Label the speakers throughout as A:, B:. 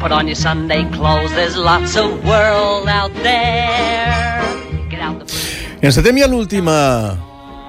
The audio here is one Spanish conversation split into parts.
A: Put on your Sunday clothes, there's lots of world out there. Get out the...
B: Encetem ja l'última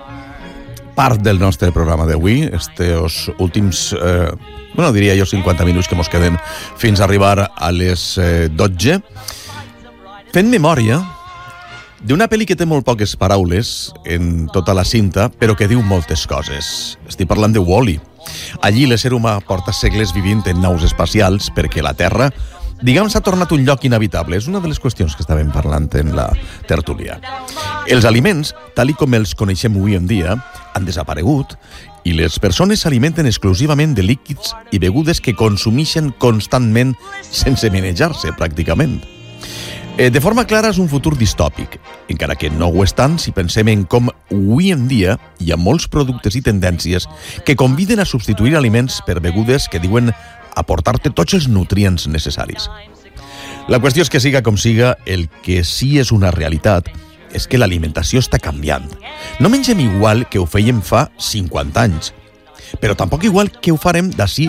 B: part del nostre programa d'avui, estos últims, diria jo 50 minuts que mos queden fins a arribar a les 12, fent memòria d'una pel·li que té molt poques paraules en tota la cinta, però que diu moltes coses. Estic parlant de Wall-E. Allí l'ésser humà porta segles vivint en naus espacials perquè la Terra, diguem, s'ha tornat un lloc inhabitable. És una de les qüestions que estàvem parlant en la tertúlia. Els aliments, tal com els coneixem avui en dia, han desaparegut i les persones s'alimenten exclusivament de líquids i begudes que consumeixen constantment sense manejar-se, pràcticament. De forma clara és un futur distòpic, encara que no ho és tant si pensem en com avui en dia hi ha molts productes i tendències que conviden a substituir aliments per begudes que diuen aportar-te tots els nutrients necessaris. La qüestió és que siga com siga, el que sí és una realitat és que l'alimentació està canviant. No mengem igual que ho fèiem fa 50 anys, però tampoc igual que ho farem d'ací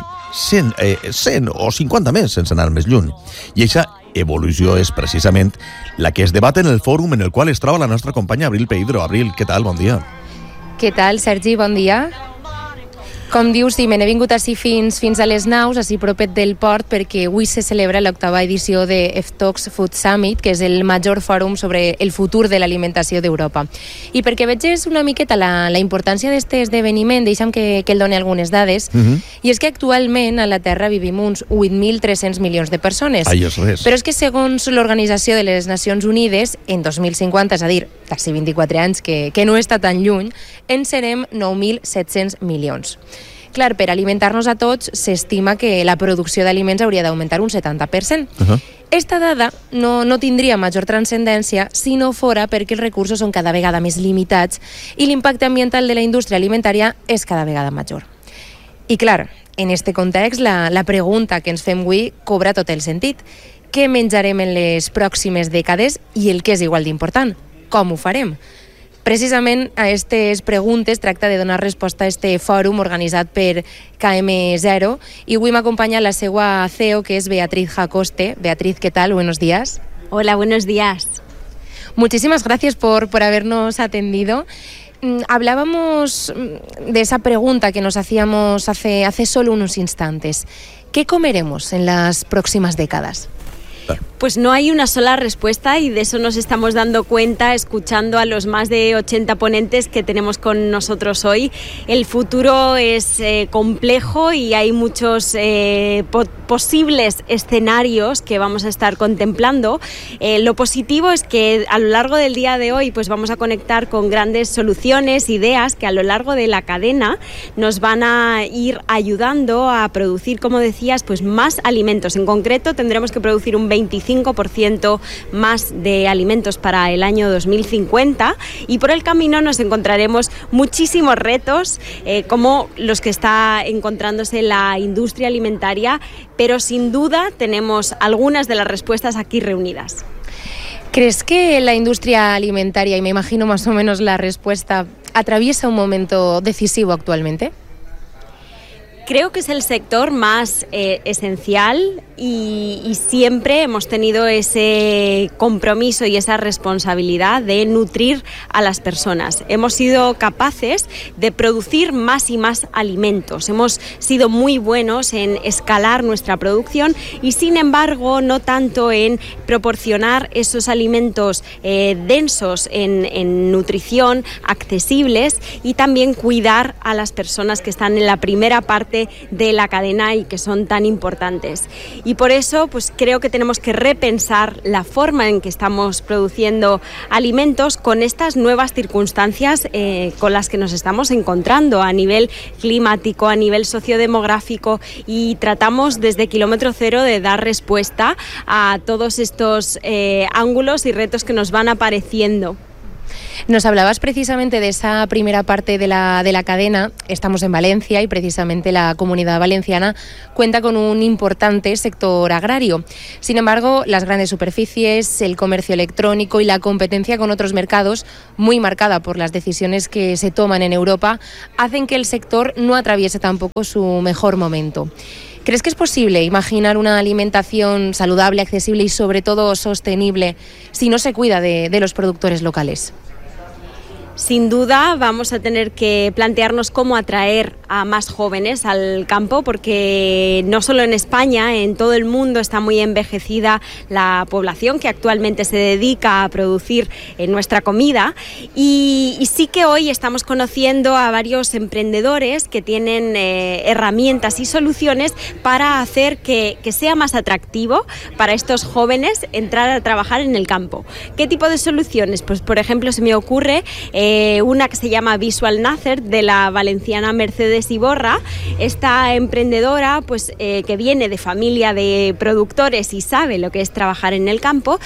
B: 100 o 50 més, sense anar més lluny. I aquesta evolució és precisament la que es debat en el fòrum en el qual es troba la nostra companya Abril Peidro. Abril, què tal? Bon dia.
C: Què tal, Sergi? Bon dia. Com dius, sí, me n'he vingut així fins a les naus, així propet del port, perquè avui se celebra l'octava edició de FTOX Food Summit, que és el major fòrum sobre el futur de l'alimentació d'Europa. I perquè veges una miqueta la importància d'aquest esdeveniment, deixa'm que el doni algunes dades, i és que actualment a la Terra vivim uns 8.300 milions de persones.
B: Ai, és res.
C: Però és que segons l'Organització de les Nacions Unides, en 2050, és a dir, d'ací 24 anys, que no està tan lluny, en serem 9.700 milions. Clar, per alimentar-nos a tots s'estima que la producció d'aliments hauria d'augmentar un 70%. Esta dada no tindria major transcendència si no fora perquè els recursos són cada vegada més limitats i l'impacte ambiental de la indústria alimentària és cada vegada major. I clar, en este context, la pregunta que ens fem avui cobra tot el sentit. Què menjarem en les pròximes dècades i el que és igual d'important, com ho farem? Precisament a aquestes preguntes tracta de donar resposta a este fòrum organitzat per KM0 i avui m'acompanya la seva CEO, que es Beatriz Jacoste. Beatriz, ¿qué tal? Buenos días.
D: Hola, buenos días.
C: Muchísimas gracias por habernos atendido. Hablábamos de esa pregunta que nos hacíamos hace solo unos instantes. ¿Qué comeremos en las próximas décadas?
D: Pues no hay una sola respuesta y de eso nos estamos dando cuenta escuchando a los más de 80 ponentes que tenemos con nosotros hoy. El futuro es complejo y hay muchos posibles escenarios que vamos a estar contemplando. Lo positivo es que a lo largo del día de hoy pues vamos a conectar con grandes soluciones, ideas que a lo largo de la cadena nos van a ir ayudando a producir, como decías, pues más alimentos. En concreto tendremos que producir un 25% más de alimentos para el año 2050 y por el camino nos encontraremos muchísimos retos como los que está encontrándose la industria alimentaria, pero sin duda tenemos algunas de las respuestas aquí reunidas.
C: ¿Crees que la industria alimentaria, y me imagino más o menos la respuesta, atraviesa un momento decisivo actualmente?
D: Creo que es el sector más esencial y siempre hemos tenido ese compromiso y esa responsabilidad de nutrir a las personas. Hemos sido capaces de producir más y más alimentos. Hemos sido muy buenos en escalar nuestra producción y, sin embargo, no tanto en proporcionar esos alimentos densos en nutrición, accesibles, y también cuidar a las personas que están en la primera parte de la cadena y que son tan importantes. Y por eso pues creo que tenemos que repensar la forma en que estamos produciendo alimentos con estas nuevas circunstancias con las que nos estamos encontrando a nivel climático, a nivel sociodemográfico, y tratamos desde Kilómetro Cero de dar respuesta a todos estos ángulos y retos que nos van apareciendo.
C: Nos hablabas precisamente de esa primera parte de la cadena. Estamos en Valencia y precisamente la Comunidad Valenciana cuenta con un importante sector agrario. Sin embargo, las grandes superficies, el comercio electrónico y la competencia con otros mercados, muy marcada por las decisiones que se toman en Europa, hacen que el sector no atraviese tampoco su mejor momento. ¿Crees que es posible imaginar una alimentación saludable, accesible y sobre todo sostenible si no se cuida de los productores locales?
D: Sin duda vamos a tener que plantearnos cómo atraer a más jóvenes al campo, porque no solo en España, en todo el mundo está muy envejecida la población que actualmente se dedica a producir nuestra comida y sí que hoy estamos conociendo a varios emprendedores que tienen herramientas y soluciones para hacer que sea más atractivo para estos jóvenes entrar a trabajar en el campo. ¿Qué tipo de soluciones? Pues por ejemplo se me ocurre una que se llama Visual Nacer, de la valenciana Mercedes Iborra. Esta emprendedora, pues que viene de familia de productores y sabe lo que es trabajar en el campo,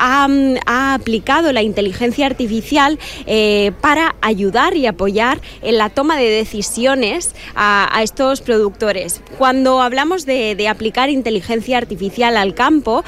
D: ha aplicado la inteligencia artificial para ayudar y apoyar en la toma de decisiones a estos productores. Cuando hablamos de aplicar inteligencia artificial al campo,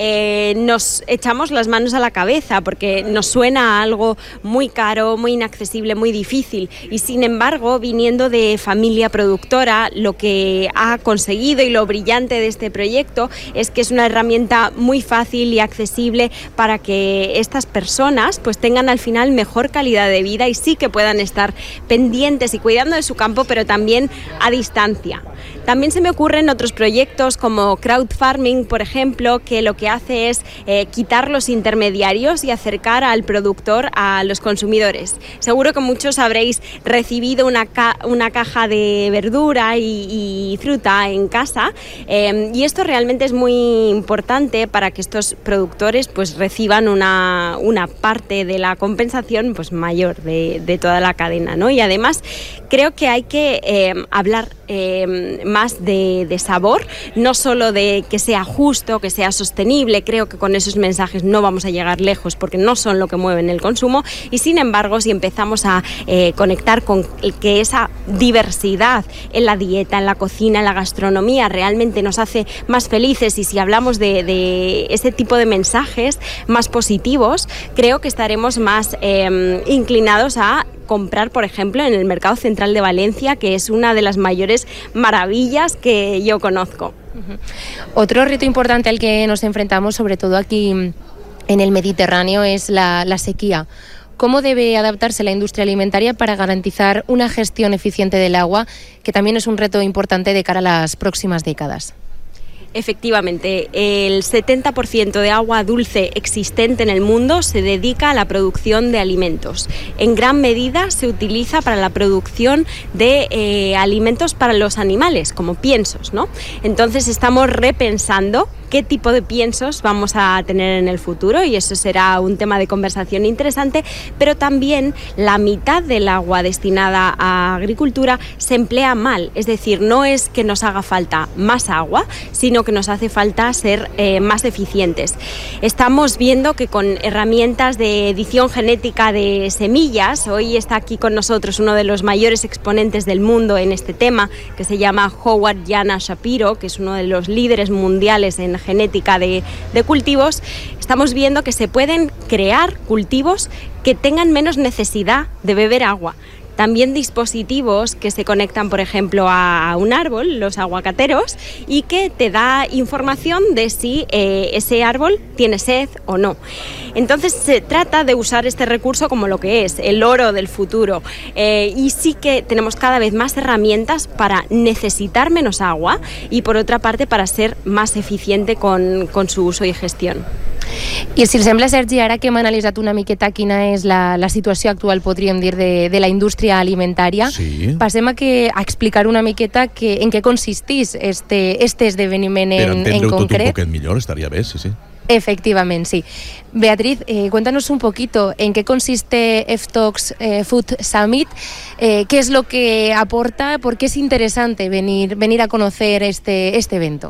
D: nos echamos las manos a la cabeza porque nos suena a algo muy caro, muy inaccesible, muy difícil, y sin embargo, viniendo de familia productora, lo que ha conseguido y lo brillante de este proyecto es que es una herramienta muy fácil y accesible para que estas personas pues tengan al final mejor calidad de vida y sí que puedan estar pendientes y cuidando de su campo, pero también a distancia. También se me ocurren otros proyectos como crowdfarming, por ejemplo, que lo que hace es quitar los intermediarios y acercar al productor a los consumidores. Seguro que muchos habréis recibido una caja de verdura y fruta en casa, y esto realmente es muy importante para que estos productores pues reciban una parte de la compensación pues mayor de toda la cadena, ¿no? Y además creo que hay que hablar más de sabor, no solo de que sea justo, que sea sostenible. Creo que con esos mensajes no vamos a llegar lejos porque no son lo que mueven el consumo, y sin embargo si empezamos a conectar con que esa diversidad en la dieta, en la cocina, en la gastronomía realmente nos hace más felices, y si hablamos de ese tipo de mensajes más positivos, creo que estaremos más inclinados a comprar, por ejemplo, en el Mercado Central de Valencia, que es una de las mayores maravillas que yo conozco.
C: Otro reto importante al que nos enfrentamos, sobre todo aquí en el Mediterráneo, es la sequía. ¿Cómo debe adaptarse la industria alimentaria para garantizar una gestión eficiente del agua, que también es un reto importante de cara a las próximas décadas?
D: Efectivamente, el 70% de agua dulce existente en el mundo se dedica a la producción de alimentos. En gran medida se utiliza para la producción de alimentos para los animales, como piensos, ¿no? Entonces estamos repensando qué tipo de piensos vamos a tener en el futuro, y eso será un tema de conversación interesante, pero también la mitad del agua destinada a agricultura se emplea mal, es decir, no es que nos haga falta más agua, sino que nos hace falta ser más eficientes. Estamos viendo que con herramientas de edición genética de semillas, hoy está aquí con nosotros uno de los mayores exponentes del mundo en este tema, que se llama Howard Yana Shapiro, que es uno de los líderes mundiales en genética de cultivos. Estamos viendo que se pueden crear cultivos que tengan menos necesidad de beber agua. También dispositivos que se conectan, por ejemplo, a un árbol, los aguacateros, y que te da información de si ese árbol tiene sed o no. Entonces se trata de usar este recurso como lo que es, el oro del futuro. Y sí que tenemos cada vez más herramientas para necesitar menos agua y, por otra parte, para ser más eficiente con su uso y gestión.
C: I si els sembla, Sergi, ara que hem analitzat una miqueta quina és la situació actual, podríem dir, de la indústria alimentària, sí, passem a explicar una miqueta en què consistís este esdeveniment en concret.
B: Per entendre-ho tot un poquet millor, estaria bé, sí, sí.
C: Efectivamente, sí. Beatriz, cuéntanos un poquito en qué consiste FTOX Food Summit, qué es lo que aporta, por qué es interesante venir a conocer este evento.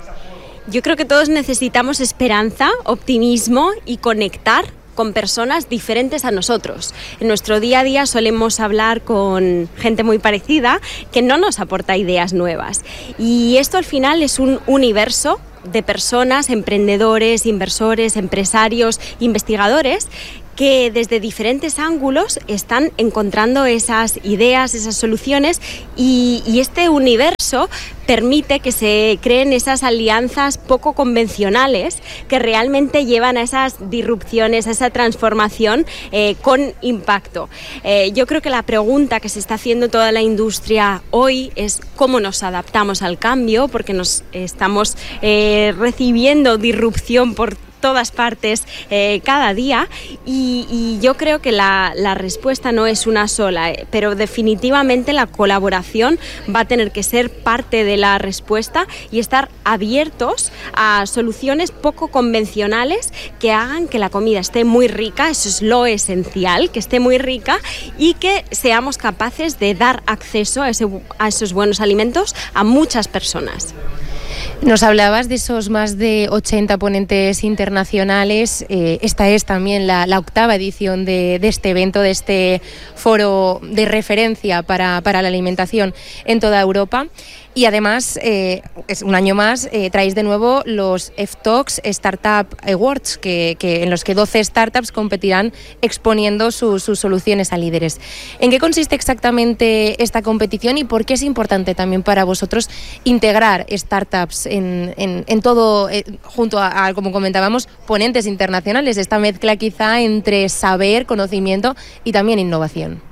D: Yo creo que todos necesitamos esperanza, optimismo y conectar con personas diferentes a nosotros. En nuestro día a día solemos hablar con gente muy parecida que no nos aporta ideas nuevas. Y esto al final es un universo de personas, emprendedores, inversores, empresarios, investigadores, que desde diferentes ángulos están encontrando esas ideas, esas soluciones y este universo permite que se creen esas alianzas poco convencionales que realmente llevan a esas disrupciones, a esa transformación con impacto. Yo creo que la pregunta que se está haciendo toda la industria hoy es cómo nos adaptamos al cambio, porque nos estamos recibiendo disrupción por todas partes cada día y yo creo que la respuesta no es una sola, pero definitivamente la colaboración va a tener que ser parte de la respuesta y estar abiertos a soluciones poco convencionales que hagan que la comida esté muy rica, eso es lo esencial, que esté muy rica y que seamos capaces de dar acceso a esos buenos alimentos a muchas personas.
C: Nos hablabas de esos más de 80 ponentes internacionales. Esta es también la 8ª edición de este evento, de este foro de referencia para la alimentación en toda Europa. Y además, es un año más, traéis de nuevo los FTalks Startup Awards, en los que 12 startups competirán exponiendo sus soluciones a líderes. ¿En qué consiste exactamente esta competición y por qué es importante también para vosotros integrar startups en todo, junto a, como comentábamos, ponentes internacionales, esta mezcla quizá entre saber, conocimiento y también innovación?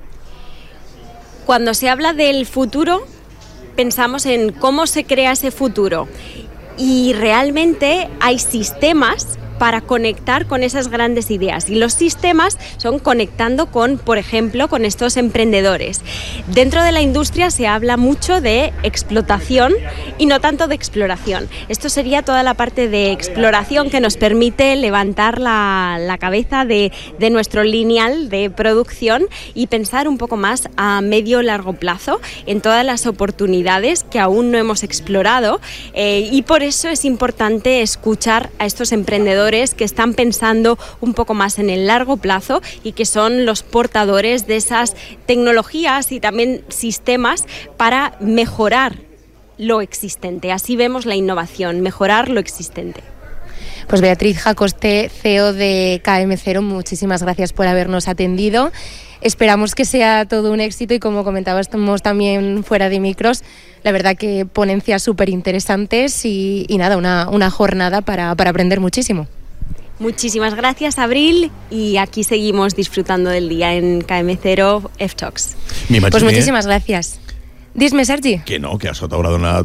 D: Cuando se habla del futuro, pensamos en cómo se crea ese futuro y realmente hay sistemas para conectar con esas grandes ideas y los sistemas son conectando con, por ejemplo, con estos emprendedores. Dentro de la industria se habla mucho de explotación y no tanto de exploración. Esto sería toda la parte de exploración que nos permite levantar la cabeza de nuestro lineal de producción y pensar un poco más a medio largo plazo en todas las oportunidades que aún no hemos explorado y por eso es importante escuchar a estos emprendedores que están pensando un poco más en el largo plazo y que son los portadores de esas tecnologías y también sistemas para mejorar lo existente. Así vemos la innovación, mejorar lo existente.
C: Pues Beatriz Jacoste, CEO de KM0, muchísimas gracias por habernos atendido. Esperamos que sea todo un éxito y, como comentábamos también fuera de micros, la verdad que ponencias súper interesantes y nada, una jornada para aprender muchísimo.
D: Muchísimas gracias, Abril, y aquí seguimos disfrutando del día en KM0 FTalks.
C: Pues muchísimas gracias. Dis-me, Sergi.
B: Que no, que això t'haurà donat,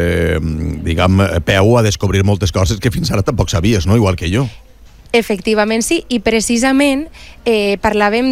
B: peu a descobrir moltes coses que fins ara tampoc sabies, no? Igual que jo.
C: Efectivament, sí, i precisament parlàvem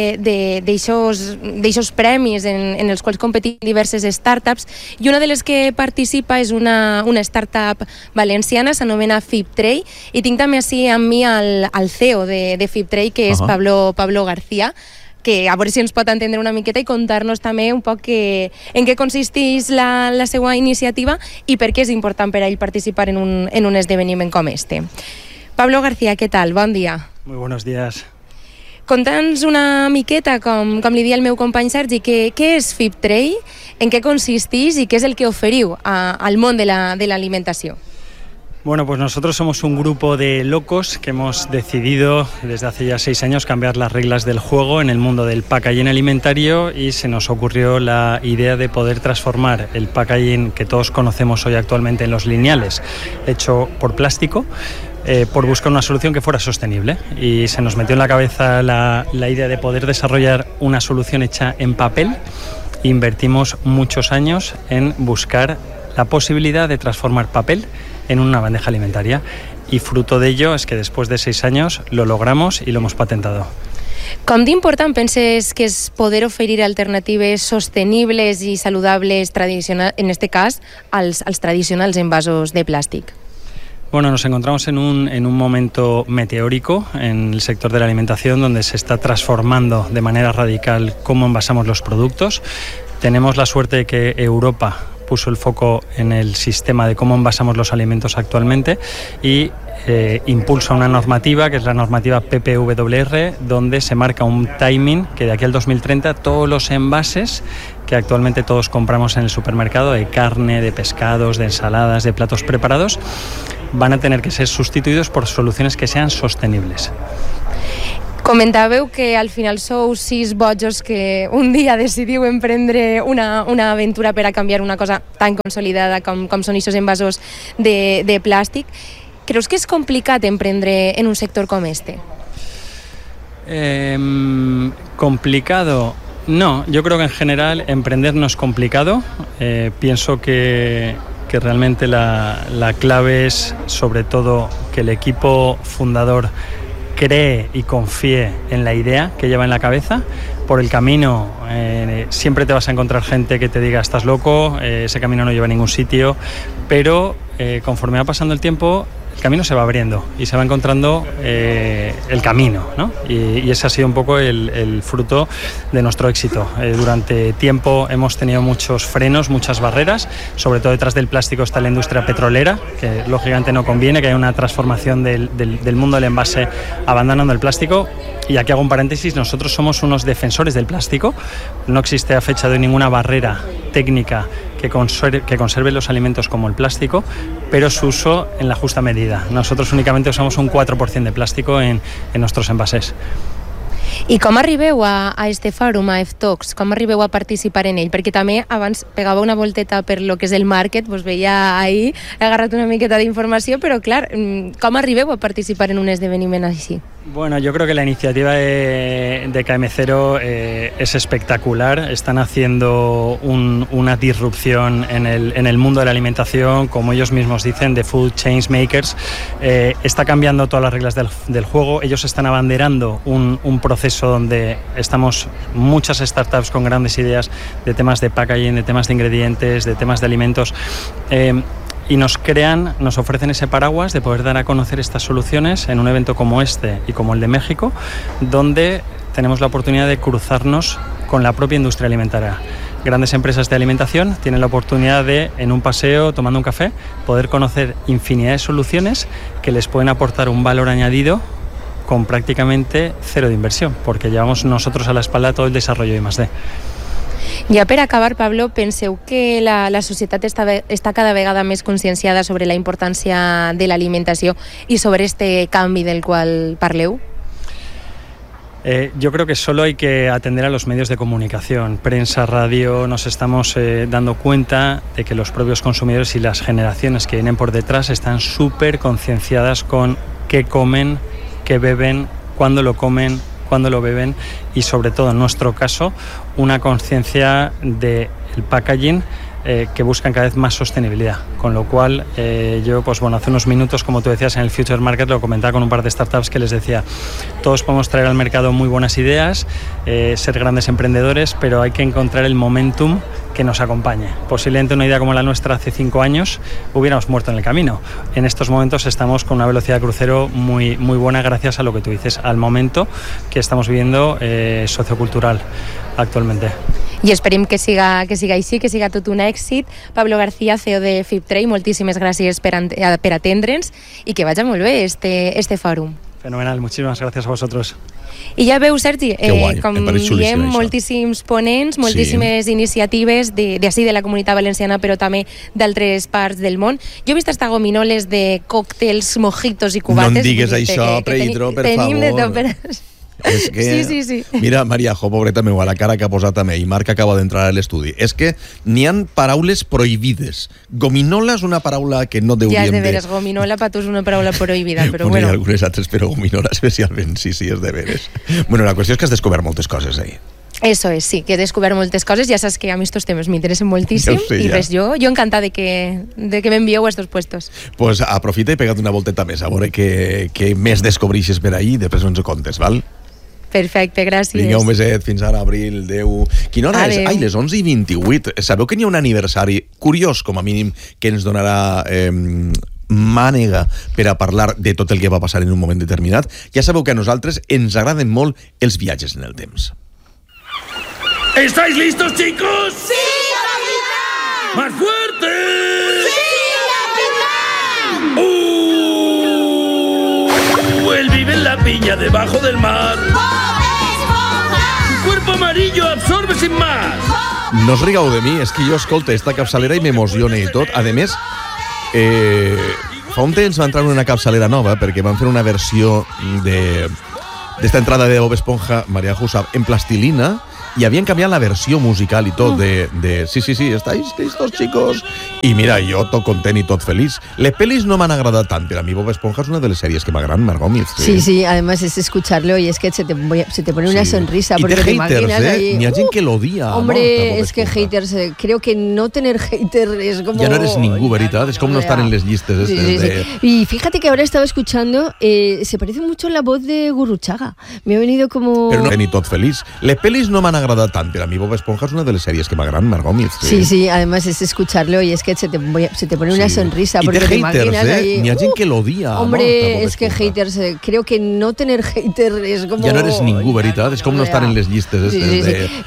C: d'aixòs premis en els quals competeixen diverses startups i una de les que participa és una startup valenciana, s'anomena FibTray, i tinc també així amb mi el CEO de FibTray, que és Pablo García, que a veure si ens pot entendre una miqueta i contar-nos també un poc en què consisteix la seva iniciativa i per què és important per a ell participar en un esdeveniment com este. Pablo García, ¿qué tal? Bon dia.
E: Muy buenos días.
C: Conta'ns una miqueta, com li dia el meu company Sergi, què és FibTray, en què consisteix i què és el que oferiu al món de l'alimentació?
E: Bueno, pues nosotros somos un grupo de locos que hemos decidido desde hace ya 6 años cambiar las reglas del juego en el mundo del packaging alimentario y se nos ocurrió la idea de poder transformar el packaging que todos conocemos hoy actualmente en los lineales, hecho por plástico, por buscar una solución que fuera sostenible, y se nos metió en la cabeza la idea de poder desarrollar una solución hecha en papel. Invertimos muchos años en buscar la posibilidad de transformar papel en una bandeja alimentaria y fruto de ello es que después de 6 años lo logramos y lo hemos patentado.
C: Com d'important penses que és poder oferir alternatives sostenibles i saludables, en este cas, als tradicionals envasos de plàstic?
E: Bueno, nos encontramos en un momento meteórico en el sector de la alimentación donde se está transformando de manera radical cómo envasamos los productos. Tenemos la suerte de que Europa puso el foco en el sistema de cómo envasamos los alimentos actualmente y impulsa una normativa que es la normativa PPWR, donde se marca un timing que de aquí al 2030 todos los envases que actualmente todos compramos en el supermercado de carne, de pescados, de ensaladas, de platos preparados van a tener que ser sustituidos por soluciones que sean sostenibles.
C: Comentàveu que al final sou 6 bojos que un dia decidiu emprendre una aventura per a canviar una cosa tan consolidada com són aquests envasos de plàstic. Creus que és complicat emprendre en un sector com este?
E: Complicado. No, yo creo que en general emprender no es complicado. Pienso que realmente la clave es sobre todo que el equipo fundador cree y confíe en la idea que lleva en la cabeza. Por el camino siempre te vas a encontrar gente que te diga estás loco, ese camino no lleva a ningún sitio, pero conforme va pasando el tiempo el camino se va abriendo y se va encontrando el camino, ¿no? Y ese ha sido un poco el fruto de nuestro éxito. Durante tiempo hemos tenido muchos frenos, muchas barreras, sobre todo detrás del plástico está la industria petrolera, que lógicamente no conviene, que haya una transformación del mundo del envase abandonando el plástico. Y aquí hago un paréntesis, nosotros somos unos defensores del plástico, no existe a fecha de hoy ninguna barrera técnica que conserve los alimentos como el plástico, pero su uso en la justa medida. Nosotros únicamente usamos un 4% de plástico en nuestros envases.
C: I com arribeu a este fòrum, a F-Talks? Com arribeu a participar en ell? Perquè també abans pegava una volteta per lo que és el market, vos veia ahir, he agarrat una miqueta d'informació, però clar, com arribeu a participar en un esdeveniment així?
E: Bueno, yo creo que la iniciativa de KM0 es espectacular. Están haciendo una disrupción en el mundo de la alimentación, como ellos mismos dicen, de food change makers. Está cambiando todas las reglas del juego. Ellos están abanderando un proceso donde estamos muchas startups con grandes ideas de temas de packaging, de temas de ingredientes, de temas de alimentos. Y nos ofrecen ese paraguas de poder dar a conocer estas soluciones en un evento como este y como el de México, donde tenemos la oportunidad de cruzarnos con la propia industria alimentaria. Grandes empresas de alimentación tienen la oportunidad de, en un paseo, tomando un café, poder conocer infinidad de soluciones que les pueden aportar un valor añadido con prácticamente cero de inversión, porque llevamos nosotros a la espalda todo el desarrollo de I+D.
C: Ja per acabar, Pablo, penseu que la societat està cada vegada més conscienciada sobre la importància de l'alimentació y sobre este canvi del qual parleu?
E: Yo creo que solo hay que atender a los medios de comunicación, prensa, radio. Nos estamos dando cuenta de que los propios consumidores y las generaciones que vienen por detrás están súper concienciadas con qué comen, qué beben, cuándo lo comen, cuando lo beben y sobre todo en nuestro caso una conciencia del packaging que buscan cada vez más sostenibilidad, con lo cual yo pues bueno, hace unos minutos, como tú decías, en el Future Market lo comentaba con un par de startups que les decía, todos podemos traer al mercado muy buenas ideas, ser grandes emprendedores, pero hay que encontrar el momentum que nos acompañe. Posiblemente una idea como la nuestra hace 5 años hubiéramos muerto en el camino. En estos momentos estamos con una velocidad de crucero muy, muy buena gracias a lo que tú dices, al momento que estamos viviendo sociocultural actualmente.
C: I esperem que siga així, que siga tot un èxit. Pablo García, CEO de FIPTRADE, moltíssimes gràcies per atendre'ns i que vagi molt bé este fòrum.
E: Fenomenal, muchísimas gracias a vosotros.
C: I ja veus, Sergi, com diem,
B: això.
C: moltíssims ponents, moltíssimes iniciatives d'ací de la Comunitat Valenciana, però també d'altres parts del món. Jo he vist hasta gominoles de còctels, mojitos i cubates.
B: No em digues això, Pedro, per favor.
C: Tenim de tot per...
B: És que,
C: sí.
B: Mira, Mariajo, pobreta meva, la cara que ha posat a mi, i Marc acaba d'entrar a l'estudi. És que n'hi ha paraules prohibides. Gominola és una paraula que no deuríem
C: Ja és de veres, gominola per tu és una paraula prohibida, però
B: bueno. Hi
C: bueno.
B: ha algunes altres, però gominola especialment, sí, és de veres. Bueno, la qüestió és que has descobert moltes coses ahir.
C: Eso es, sí, que he descobert moltes coses, ja saps que a mi estos temes m'interessen moltíssim,
B: sé,
C: i
B: ja.
C: res, jo encantada de que m'envieu a estos puestos.
B: Pues aprofita i pega't una volteta més, a veure què més descobreixes per ahir i després ens ho contes, val?
C: Perfecte, gràcies.
B: Vinga, un beset, fins ara, abril, 10... Quina hora és? Ai, les 11:28. Sabeu que n'hi ha un aniversari curiós, com a mínim, que ens donarà mànega per a parlar de tot el que va passar en un moment determinat? Ja sabeu que a nosaltres ens agraden molt els viatges en el temps.
F: ¿Estáis listos, chicos?
G: ¡Sí, capitán!
F: ¡Más fuerte!
G: ¡Sí, capitán!
F: Él vive en la piña debajo del mar.
G: ¡Bob Esponja!
F: Su cuerpo amarillo absorbe sin más.
B: No us rigueu de mi, és que jo escolto esta capçalera i m'emociona i tot. A més, fa un temps va entrar en una capçalera nova perquè van fer una versió de d'esta entrada de Bob Esponja, María Jesús, en plastilina, i havien canviat la versió musical i tot sí, estáis listos, chicos? I mira, jo tot content i tot feliç. Les pelis no m'han agradat tant, però a mi Bob Esponja és una de les sèries que m'agraden, Margot Mir.
H: Sí, además es escucharlo y es que se te pone una sonrisa.
B: Y
H: porque
B: té
H: te
B: haters,
H: imaginas ahí.
B: Ni hay gente que lo odia.
H: Hombre, es que haters, creo que no tener hater es como...
B: Ya no eres ningú, ¿verdad? Es como no estar en les llistes.
H: Sí. Y fíjate que ahora estaba escuchando, se parece mucho la voz de Gurruchaga. Me ha venido como...
B: Però no ni tot feliç. Les pelis no m'han agradat tant, però a mi Bob Esponja és una de les sèries que m'agraden, Margot Mir.
H: Sí, además es escucharlo y es que se te pone una sonrisa. Porque
B: té
H: te
B: haters,
H: imaginas ahí.
B: Ni hay gente que lo odia.
H: Hombre, es que haters, creo que no tener hater es como...
B: Ja no eres ningú, ¿verdad? És com no estar en les llistes.
H: Sí.